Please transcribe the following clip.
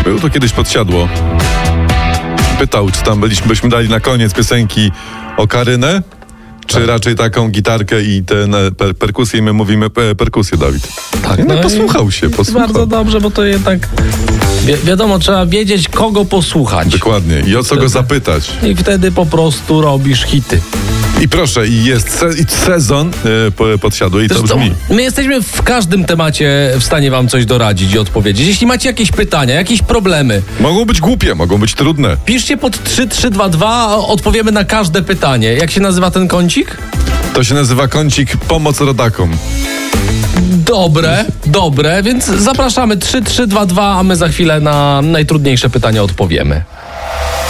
Był to kiedyś Podsiadło. Pytał, czy tam byśmy dali na koniec piosenki okarynę, czy raczej taką gitarkę i perkusję, i my mówimy perkusję, Dawid. Tak, no posłuchał się. Bardzo dobrze, bo to jednak wiadomo, trzeba wiedzieć, kogo posłuchać. Dokładnie. I o co go zapytać. I wtedy po prostu robisz hity. I proszę, i jest sezon Podsiadło i to brzmi. My jesteśmy w każdym temacie w stanie wam coś doradzić i odpowiedzieć. Jeśli macie jakieś pytania, jakieś problemy. Mogą być głupie, mogą być trudne. Piszcie pod 3322, odpowiemy na każde pytanie. Jak się nazywa ten kącik? To się nazywa kącik Pomoc Rodakom. Dobre, więc zapraszamy 3322, a my za chwilę na najtrudniejsze pytania odpowiemy.